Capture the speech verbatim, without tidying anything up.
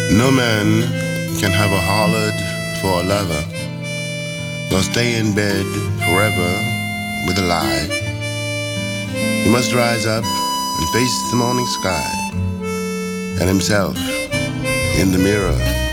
No man can have a harlot for a lover, nor stay in bed forever with a lie. He must rise up and face the morning sky, and himself in the mirror